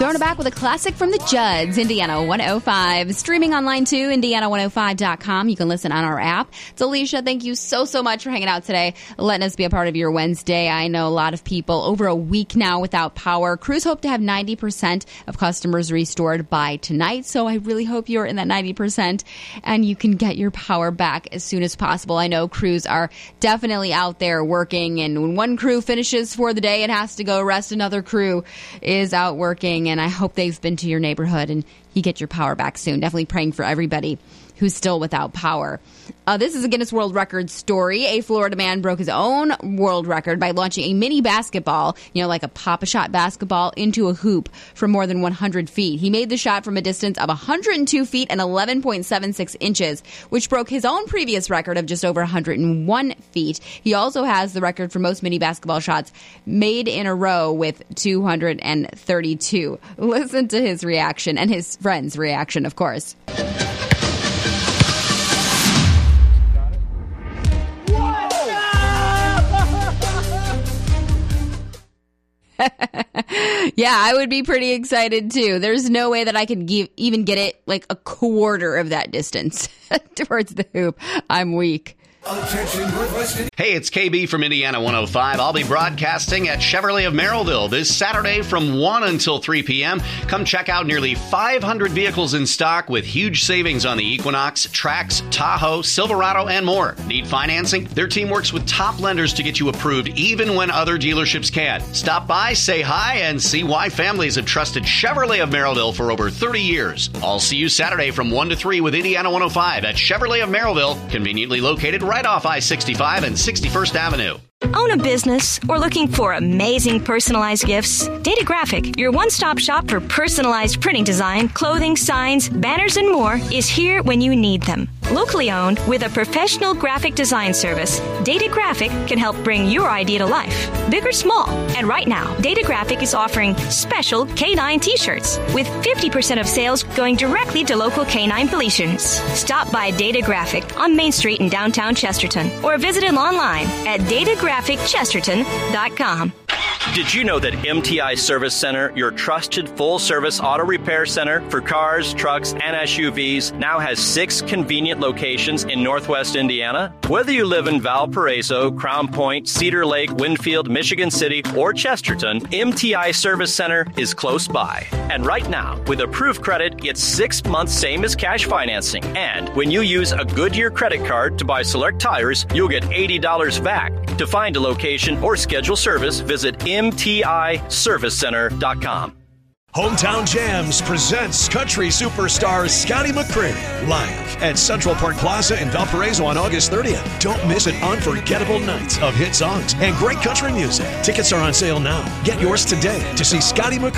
Throwing it back with a classic from the Judds, Indiana 105. Streaming online too, Indiana105.com. You can listen on our app. It's Alicia. Thank you so much for hanging out today, letting us be a part of your Wednesday. I know a lot of people over a week now without power. Crews hope to have 90% of customers restored by tonight, so I really hope you're in that 90% and you can get your power back as soon as possible. I know crews are definitely out there working, and when one crew finishes for the day and has to go rest, another crew is out working, and I hope they've been to your neighborhood and you get your power back soon. Definitely praying for everybody who's still without power. This is a Guinness World Records story. A Florida man broke his own world record by launching a mini basketball, like a Pop-A-Shot basketball, into a hoop from more than 100 feet. He made the shot from a distance of 102 feet and 11.76 inches, which broke his own previous record of just over 101 feet. He also has the record for most mini basketball shots made in a row with 232. Listen to his reaction and his friend's reaction, of course. Yeah, I would be pretty excited too. There's no way that I could even get it like a quarter of that distance towards the hoop. I'm weak. Hey, it's KB from Indiana 105. I'll be broadcasting at Chevrolet of Merrillville this Saturday from 1 until 3 p.m. Come check out nearly 500 vehicles in stock with huge savings on the Equinox, Trax, Tahoe, Silverado, and more. Need financing? Their team works with top lenders to get you approved even when other dealerships can't. Stop by, say hi, and see why families have trusted Chevrolet of Merrillville for over 30 years. I'll see you Saturday from 1 to 3 with Indiana 105 at Chevrolet of Merrillville, conveniently located right off I-65 and 61st Avenue. Own a business or looking for amazing personalized gifts? Data Graphic, your one-stop shop for personalized printing design, clothing, signs, banners, and more, is here when you need them. Locally owned with a professional graphic design service, Data Graphic can help bring your idea to life, big or small. And right now, Data Graphic is offering special K9 t-shirts with 50% of sales going directly to local K9 police units. Stop by Data Graphic on Main Street in downtown Chesterton or visit them online at datagraphicchesterton.com. Did you know that MTI Service Center, your trusted full-service auto repair center for cars, trucks, and SUVs, now has 6 convenient locations in Northwest Indiana? Whether you live in Valparaiso, Crown Point, Cedar Lake, Winfield, Michigan City, or Chesterton, MTI Service Center is close by. And right now, with approved credit, it's 6 months same as cash financing. And when you use a Goodyear credit card to buy select tires, you'll get $80 back. To find a location or schedule service, visit MTIServiceCenter.com. Hometown Jams presents country superstar Scotty McCreery live at Central Park Plaza in Valparaiso on August 30th. Don't miss an unforgettable night of hit songs and great country music. Tickets are on sale now. Get yours today to see Scotty McCreery